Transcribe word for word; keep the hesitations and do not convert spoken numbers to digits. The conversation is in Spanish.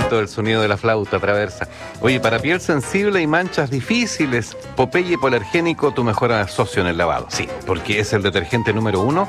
bonito el sonido de la flauta traversa. Oye, para piel sensible y manchas difíciles, Popeye Hipoalergénico, tu mejor socio en el lavado. Sí, porque es el detergente número uno